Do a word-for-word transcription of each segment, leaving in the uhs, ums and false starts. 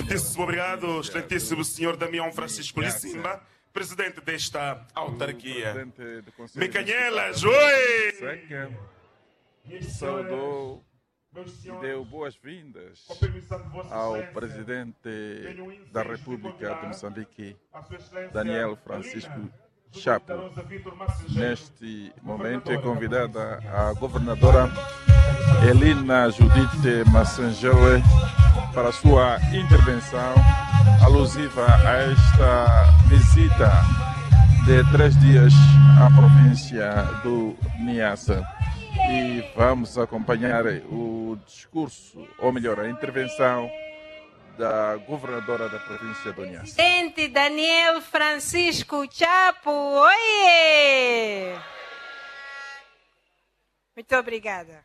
Muitíssimo obrigado, excelentíssimo senhor Damião Francisco Lissimba, presidente desta autarquia. Micanhelas, oi! Saudou e deu boas-vindas ao presidente da República de Moçambique, Daniel Francisco Chapo. Neste momento é convidada a governadora Helena Judite Massanger para sua intervenção alusiva a esta visita de três dias à província do Niassa. E vamos acompanhar o discurso, ou melhor, a intervenção da governadora da província do Niassa. Presidente Daniel Francisco Chapo, oiê! Muito obrigada.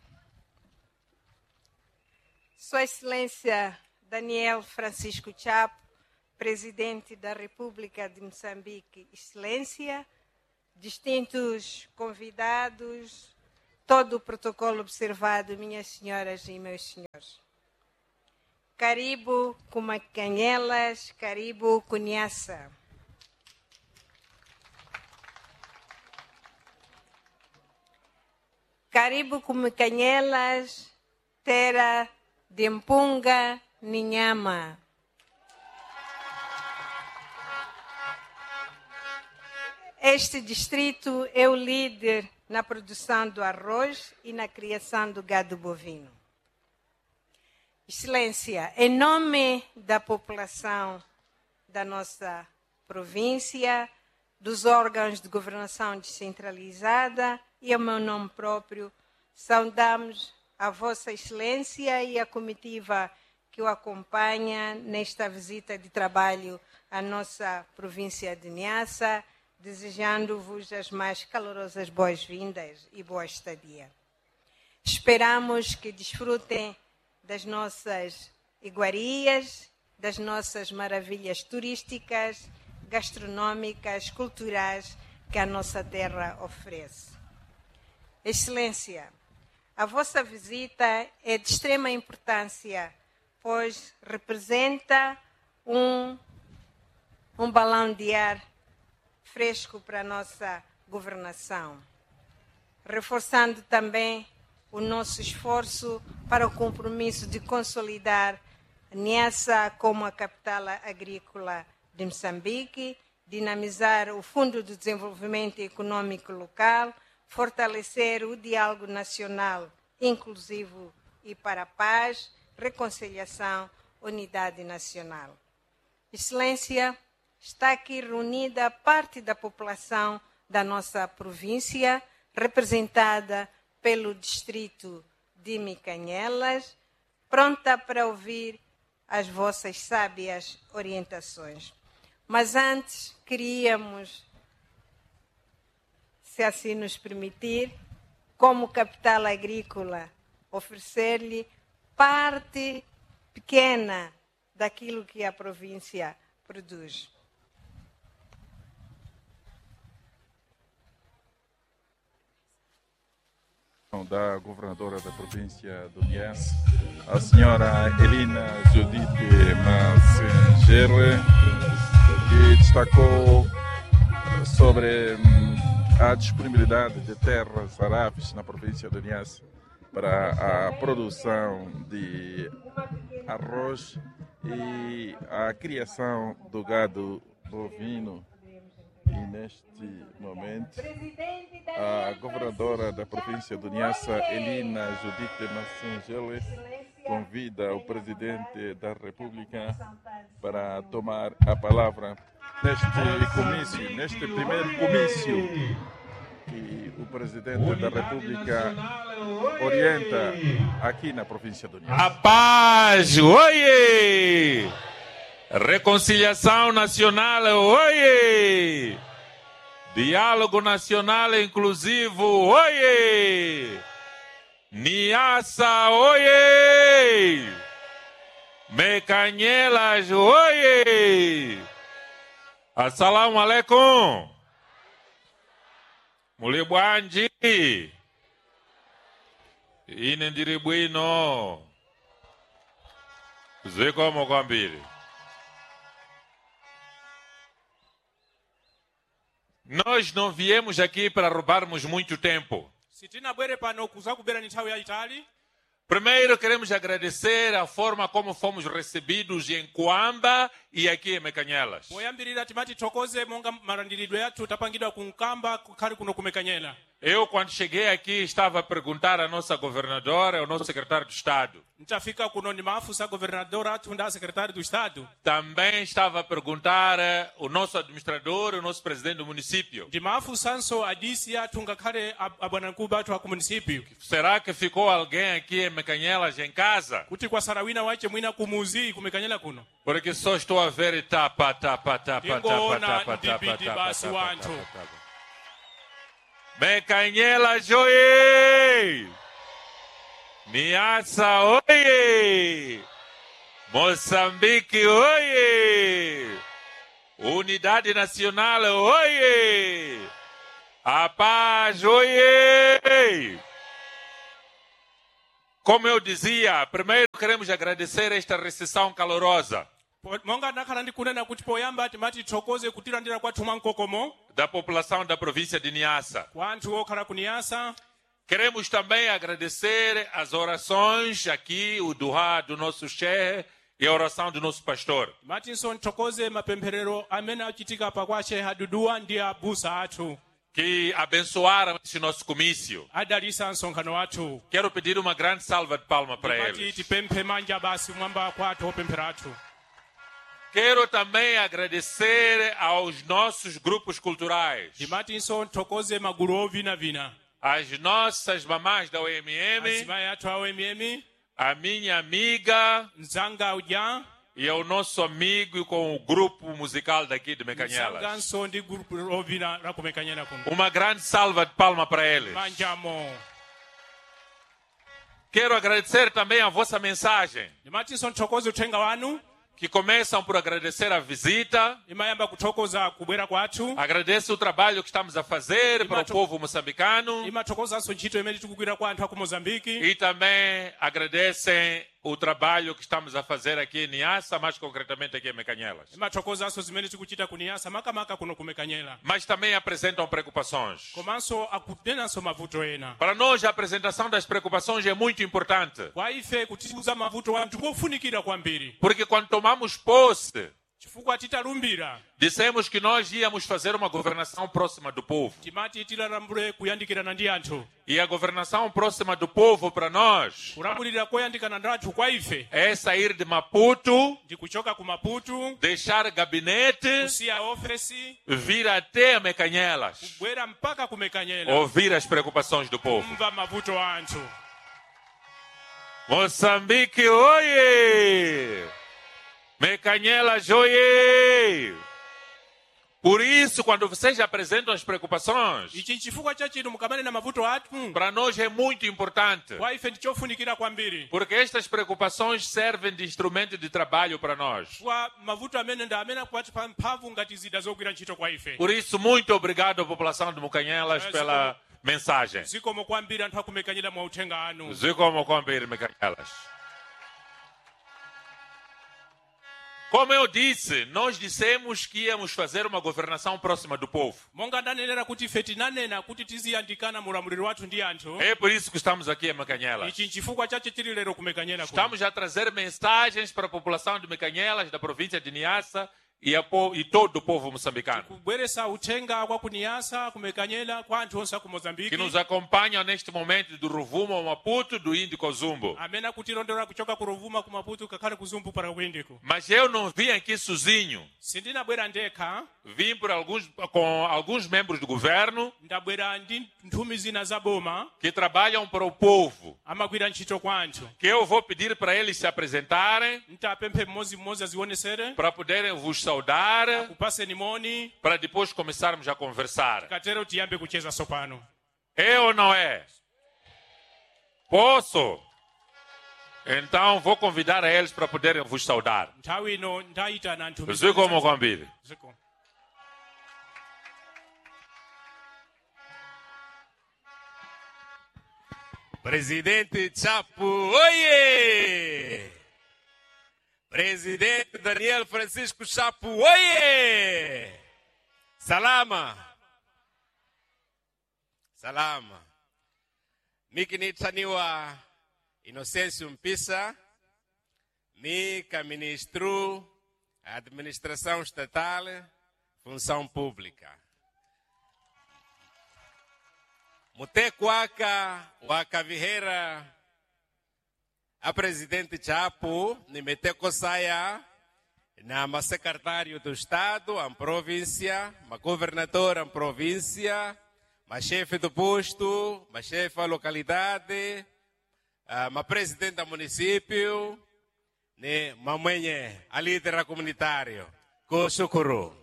Sua Excelência Daniel Francisco Chapo, Presidente da República de Moçambique, Excelência, distintos convidados, todo o protocolo observado, minhas senhoras e meus senhores. Karibu Kumakanyelas, Karibu Kunyasa. Karibu Kumakanyelas, terra de Mpunga, Ninhama. Este distrito é o líder na produção do arroz e na criação do gado bovino. Excelência, em nome da população da nossa província, dos órgãos de governação descentralizada e ao meu nome próprio, saudamos a Vossa Excelência e a comitiva que o acompanha nesta visita de trabalho à nossa província de Niassa, desejando-vos as mais calorosas boas-vindas e boa estadia. Esperamos que desfrutem das nossas iguarias, das nossas maravilhas turísticas, gastronômicas, culturais que a nossa terra oferece. Excelência, a vossa visita é de extrema importância, pois representa um, um balão de ar fresco para a nossa governação, reforçando também o nosso esforço para o compromisso de consolidar Niassa como a capital agrícola de Moçambique, dinamizar o Fundo de Desenvolvimento Econômico Local, fortalecer o diálogo nacional inclusivo e para a paz, reconciliação, unidade nacional. Excelência, está aqui reunida parte da população da nossa província, representada pelo distrito de Micanhelas, pronta para ouvir as vossas sábias orientações. Mas antes, queríamos, se assim nos permitir, como capital agrícola, oferecer-lhe parte pequena daquilo que a província produz. Da governadora da província do Niassa, a senhora Helena Judite Massanger, que destacou sobre a disponibilidade de terras aráveis na província do Niassa para a produção de arroz e a criação do gado bovino. E neste momento, a governadora da província do Niassa, Helena Judite Massanger, convida o presidente da República para tomar a palavra neste comício, neste primeiro comício que o presidente da República orienta aqui na província do Niassa. A paz, oiê! Reconciliação nacional, oiê! Diálogo nacional inclusivo, oiê! Niassa, oiê! Micanhelas, oiê! Assalamu alaikum! Muli bwanji? Ine ndiri bwino. Zikomo kwambiri. Nós não viemos aqui para roubarmos muito tempo. sitinabwere pano kuza kubera ni nthawi yayitali. Primeiro, queremos agradecer a forma como fomos recebidos em Coamba e aqui em Mekanyelas. Poyambirira timati thokoze monga malandiridwe athu tapangidwa ku Nkamba kukhali kuno ku Mekanyela. Eu, quando cheguei aqui, estava a perguntar à nossa governadora, ao nosso secretário de Estado. Nitafika kuno ni maafusa governadora athu nda secretário do Estado. Também estava a perguntar ao nosso administrador, ao nosso presidente do município. Ndi maafusanso adisi athu ngakhale abwanamkubwa athu aku município. Será que ficou alguém aqui em Mekanyelas em casa? Kuti kwasala wina wache mwina kumuzi ku Mekanyela kuno. Porque só estou a ver tapa, tapa, tapa, tapa, Tingoona tapa, ndipiti tapa, tapa, basi tapa, wanthu. tapa, tapa. Mekanyelas, oiê! Niassa, oiê! Moçambique, oiê! Unidade Nacional, oiê! A paz, oiê! Como eu dizia, primeiro queremos agradecer esta recepção calorosa Monga nakhala ndikunena kuti poyamba timati thokoze kutilandira kwathu mwankokomo da população da província de Niassa. kwa anthu okhala ku Niassa. Queremos também agradecer as orações aqui, o duá do nosso chefe e a oração do nosso pastor. Matinso thokoze mapempherero amene achitika pa kwa Sheikh Duduwa ndi abusa athu Que abençoaram esse nosso comício. adalisa nsonkhano wathu. Quero pedir uma grande salva de palmas para Mati eles. tipemphe manja basi mwamba kwathu opemphera athu. Quero também agradecer aos nossos grupos culturais, Timatinso thokoze magulu ovina vina. as nossas mamães da O M M, Asimayi athu a O M M, a minha amiga mzanga uja, e ao nosso amigo com o grupo musical daqui de mzanga Mekanyelas. nso ndi grupu ovina la ku Mekanyela kuno. Uma grande salva de palmas para eles. Manjamo. Quero agradecer também a vossa mensagem, Timatinso thokoze uthenga wanu. que começam por agradecer a visita, Imayamba kuthokoza kubwera kwathu. agradece o trabalho que estamos a fazer para o povo moçambicano Imathokozanso ntchito imene tikugwira kwa anthu aku Mozambique. e também agradecem o trabalho que estamos a fazer aqui em Niassa, mais concretamente aqui em Mekanyelas. Imathokozanso zimene tikuchita ku Niassa makamaka kuno ku Mekanyela. Mas também apresentam preocupações. Komanso akunenanso mavuto ena. Para nós, a apresentação das preocupações é muito importante, Kwa ife kutiuza mavuto anthu kofunikira kwambiri. porque quando tomamos posse, Chifukwa titalumbira dissemos que nós íamos fazer uma governação próxima do povo. timati tilalambule kuyandikirana ndi anthu. E a governação próxima do povo para nós Kulambulira koyandikana ndi anthu kwa ife é sair de Maputo, ndi kuchoka ku Maputo, deixar gabinete, kusiya ofesi, vir até Mekanyelas, kubwera mpaka ku Mekanyela. ouvir as preocupações do povo. Kumva mavuto a anthu. Moçambique, oiê! Mekanyelas, oiê! Por isso, quando vocês apresentam as preocupações, Ichi chifukwa chachino mukamane na mavuto athu. para nós é muito importante, Kwa ife ndichofunikira kwambiri. porque estas preocupações servem de instrumento de trabalho para nós. Kwa mavuto amene ndi amene akupatsa mphamvu ngati zida zogwira ntchito kwa ife. Por isso, muito obrigado à população de Mekanyelas pela mensagem. Zikomo kwambiri anthu akumekanyira mwa uthenga anu. Zikomo kwambiri Mekanyelas. Como eu disse, nós dissemos que íamos fazer uma governação próxima do povo. Monga ndanenera kuti ife tinanena kuti tiziyandikana mulamuliro wathu ndi anthu. É por isso que estamos aqui em Mekanyelas. Ichi nchifukwa chache tili lero kumekanyera kuno. Estamos a trazer mensagens para a população de Mekanyelas, da província de Niassa e, a po e todo o povo moçambicano, kubweresa uthenga kwa ku Niassa, kumekanyera kwa anthu onse aku que Mozambique. nos acompanham neste momento do Rovuma ao Maputo, do Índico ao Zumbo. Amene akutilondera kuchoka ku Rovuma ku Maputo kakhale ku Zumbu para ku Índico. Mas eu não vim aqui sozinho. Sindinabwera ndekha, Vim por alguns, com alguns membros do governo ndabwera ndi nthumi zina za boma que trabalham para o povo, amagwira ntchito kwa anthu. que eu vou pedir para eles se apresentarem, Ntapemphe mmodzi-mmodzi azionesere, para poderem vos saudar, kupaseni moni, para depois começarmos a conversar. katero tiyambe kucheza sopano. É ou não é? Posso? Então vou convidar a eles para poderem vos saudar. Nthawi ino ndayitana nthumi. Zikomo kwambiri. Zikomo. Presidente Chapo, oiê! Presidente Daniel Francisco Chapo, oiê! Salama! Salama. Miki nitaniwa Inocêncio Mpisa, Mika ministro Administração Estatal, Função Pública. Mutekwaka wakavihera a presidente Chapo, nimeteko saia na ma secretário do Estado, a província, ma governador a província, ma chefe do posto, ma chefe da localidade, ma presidente do município, ne ma mwenye, a líder comunitário, com Socorro.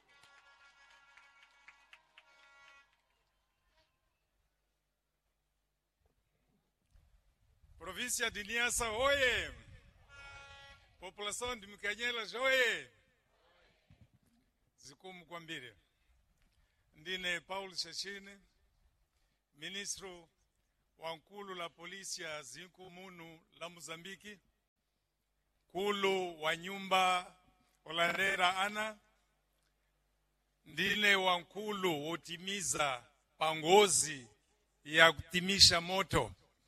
Província de Niassa, oie! População de Mekanyelas, oie! Zikomu Kwambire. Ndine Paulo Shashine, ministro wa nkulu la polícia Zinco Munu la Mozambique, kulu wa nyumba Olandera Ana, ndine wa nkulu utimiza pangozi ya kutimisha moto,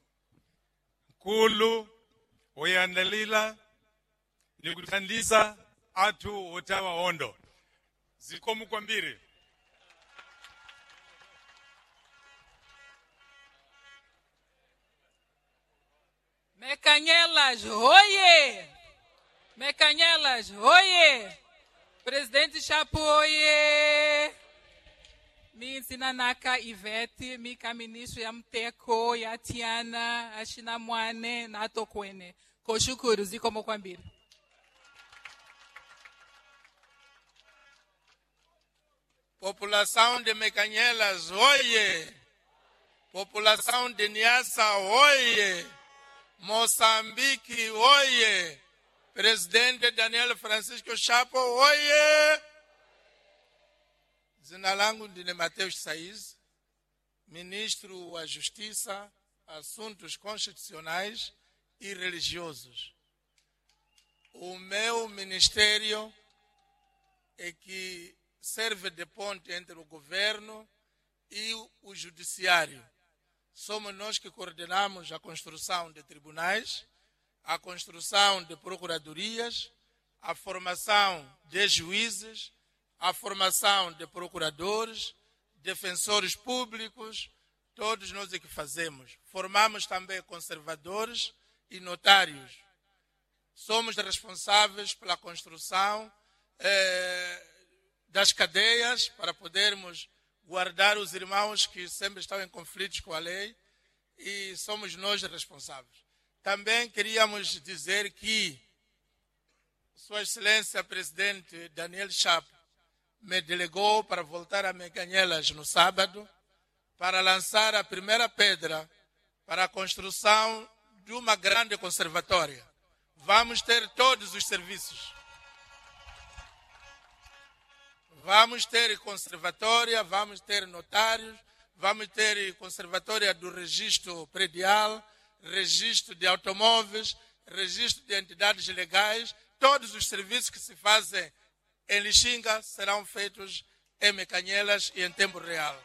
kulu oyandalila ni kutandisa atu otawa ondo. Zikomu Kwambire. Mekanyelas, oye! Mekanyelas, oye! Presidente Chapo, oye! Mi Sinanaka Ivete, mi ministro ya Mteko, ya Tiana, a Shinamwane, na Tokwene. Koshukuru, Zikomu Kwambire. População de Mekanyelas, oye! População de Niassa, oye! Moçambique, oye! Presidente Daniel Francisco Chapo, oye! Jina langu ndine Mateus Saiz, ministro da Justiça, Assuntos Constitucionais e Religiosos. O meu ministério é que serve de ponte entre o governo e o judiciário. Somos nós que coordenamos a construção de tribunais, a construção de procuradorias, a formação de juízes, a formação de procuradores, defensores públicos, todos nós é que fazemos. Formamos também conservadores e notários. Somos responsáveis pela construção eh, das cadeias para podermos guardar os irmãos que sempre estão em conflitos com a lei, e somos nós responsáveis. Também queríamos dizer que Sua Excelência Presidente Daniel Chapo me delegou para voltar a Mekanyelas no sábado para lançar a primeira pedra para a construção de uma grande conservatória. Vamos ter todos os serviços. Vamos ter conservatória, vamos ter notários, vamos ter conservatória do registro predial, registro de automóveis, registro de entidades legais. Todos os serviços que se fazem em Lixinga serão feitos em Mekanyelas e em tempo real.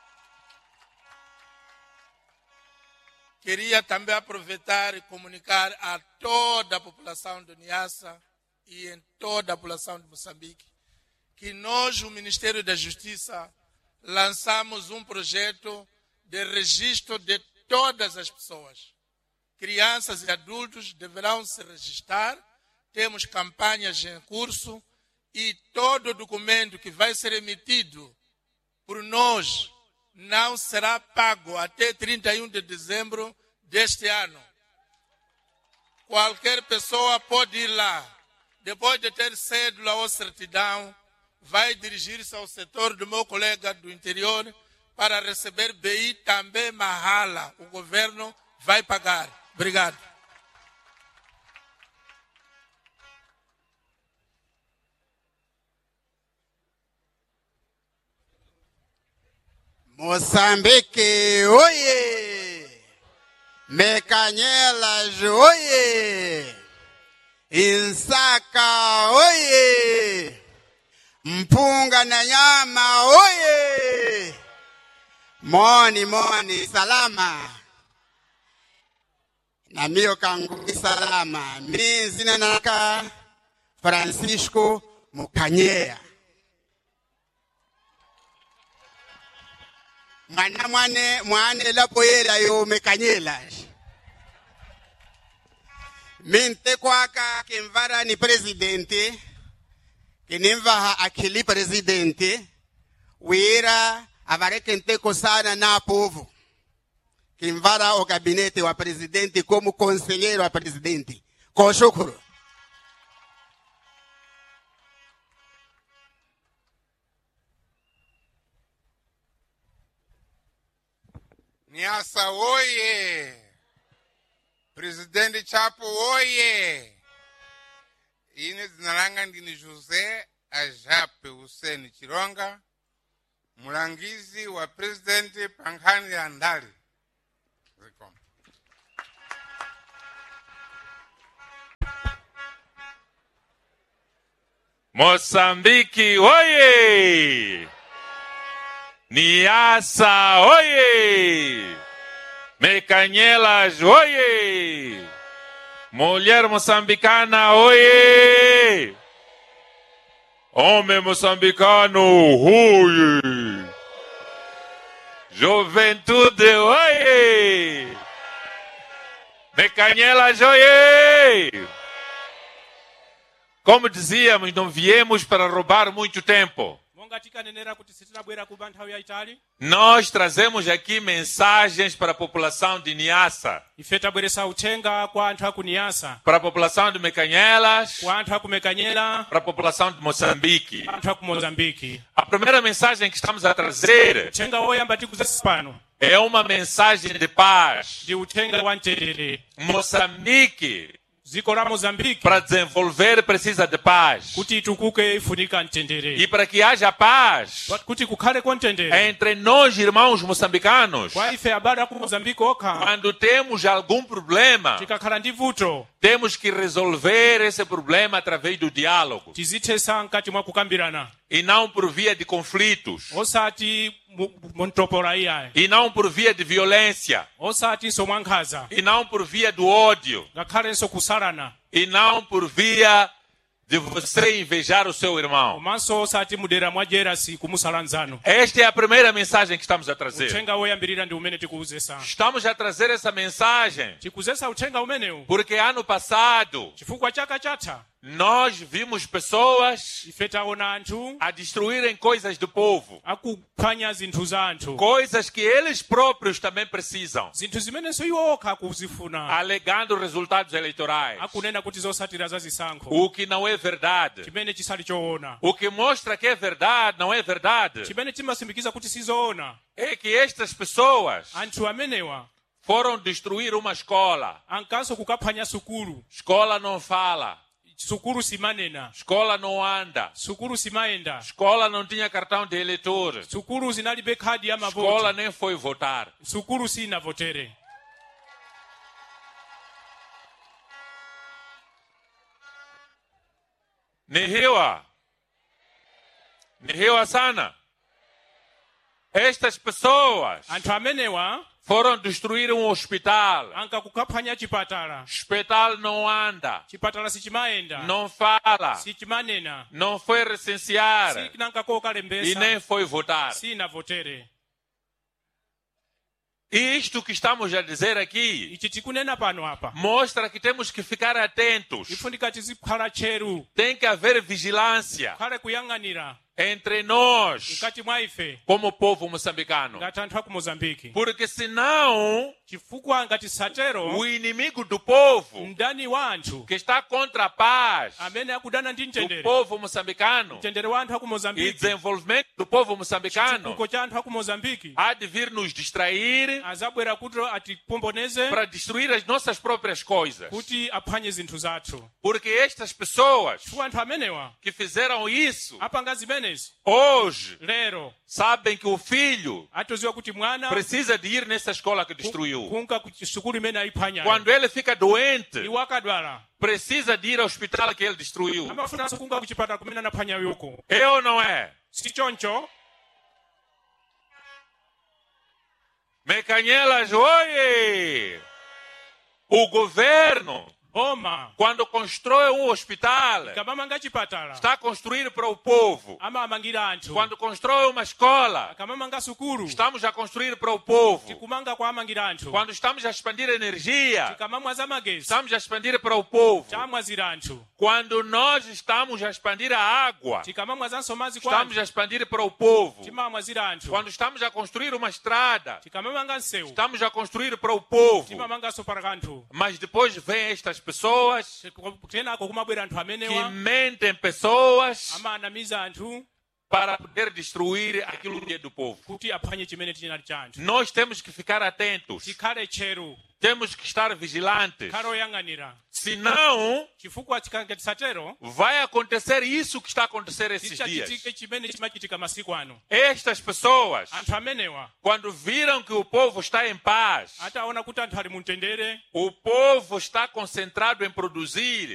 Queria também aproveitar e comunicar a toda a população de Niassa e em toda a população de Moçambique que nós, o Ministério da Justiça, lançamos um projeto de registro de todas as pessoas. Crianças e adultos deverão se registrar. Temos campanhas em curso e todo documento que vai ser emitido por nós não será pago até trinta e um de dezembro deste ano. Qualquer pessoa pode ir lá, depois de ter cédula ou certidão, vai dirigir-se ao setor do meu colega do interior para receber B I também mahala. O governo vai pagar. Obrigado. Moçambique, oie! Mekanyelas, oie! Insaka, oie! Mpunga na nyama, oye! Moni, moni, salama. Na mio kangu salama. Mi zina naka Francisco Mukanyea. Mwana mwane mwane la poera yo Mekanyela. Mente kwaka kimvara ni presidente. Kinimva akili presidente. Wira avareke nteko sana na povo. Kimvara o gabinete wa presidente como conselheiro wa presidente. Com shukuru. Niasa oye! Presidente Chapo oye! Ine zinalanga ndini José Ajape Hussein Chironga, mulangizi wa presidente Pankhani ya Ndali. Moçambique, oye! Niassa, oye! Mecanhelas, oye! Mulher moçambicana, oye! Homem moçambicano, oye! Juventude, oye! Mecanhelas, oye! Como dizíamos, não viemos para roubar muito tempo. Nós trazemos aqui mensagens para a população de Niassa, para a população de Mecanhelas, para a população de Moçambique. A primeira mensagem que estamos a trazer é uma mensagem de paz. Moçambique, para desenvolver precisa de paz. E para que haja paz entre nós, irmãos moçambicanos, quando temos algum problema, temos que resolver esse problema através do diálogo e não por via de conflitos e não por via de violência e não por via do ódio e não por via de você invejar o seu irmão. Esta é a primeira mensagem que estamos a trazer. Estamos a trazer essa mensagem porque ano passado nós vimos pessoas a destruírem coisas do povo, coisas que eles próprios também precisam, alegando resultados eleitorais, o que não é verdade. O que mostra que é verdade não é verdade é que estas pessoas foram destruir uma escola. Escola não fala. Sukuru simanena. Escola não anda. Sukuru simaenda. Escola não tinha cartão de eleitor. Sukuru zinalibe kadi ya mavoti. Escola nem foi votar. Sukuru sina votere. Nihiwa. Nihiwa sana. Estas pessoas foram destruir um hospital. Hospital não anda. Não fala. Não foi recensear. E nem foi votar. E isto que estamos a dizer aqui mostra que temos que ficar atentos. Tem que haver vigilância entre nós, como povo moçambicano. Porque senão, o inimigo do povo, que está contra a paz do povo moçambicano e desenvolvimento do povo moçambicano, há de vir nos distrair para destruir as nossas próprias coisas. Porque estas pessoas que fizeram isso hoje sabem que o filho precisa de ir nessa escola que destruiu. Quando ele fica doente, precisa de ir ao hospital que ele destruiu. É ou não é? Mecanhelas, oie! O governo, Oma. quando constrói um hospital, Ikamamanga chipatala. está construindo para o povo. Ama amangira anthu. Quando constrói uma escola, Akamamanga sukuru. estamos a construir para o povo. Tikumanga kwa amangira anthu. Quando estamos a expandir energia, Tikamamwaza magezi. estamos a expandir para o povo. Chamwazira anthu. Quando nós estamos a expandir a água, Tikamamwaza nsomazi kwa estamos a expandir para o povo. Timamwazira anthu. Quando estamos a construir uma estrada, Tikamamanga nseu. estamos a construir para o povo. Timamanga sopara anthu. Mas depois vem estas pessoas Tenako kumabwera anthu que amenewa. mentem pessoas Ama anamiza anthu. para poder destruir aquilo que é do povo. Kuti aphwanye chimene chinali cha anthu. Nós temos que ficar atentos. Tikhale tcheru. Temos que estar vigilantes. Khale oyang'anira. Senão, Chifukwa chikanga tisatero. vai acontecer isso que está a acontecer esses dias. Tichachitike chimene chimachitika masiku ano. Estas pessoas, Anthu amenewa. quando viram que o povo está em paz, Ataona kuti anthu ali mumtendere. o povo está concentrado em produzir,